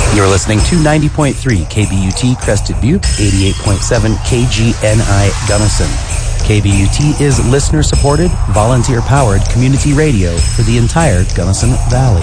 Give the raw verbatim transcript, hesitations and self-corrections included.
You're listening to ninety point three K B U T Crested Butte, eighty-eight point seven K G N I Gunnison. K B U T is listener-supported, volunteer-powered community radio for the entire Gunnison Valley.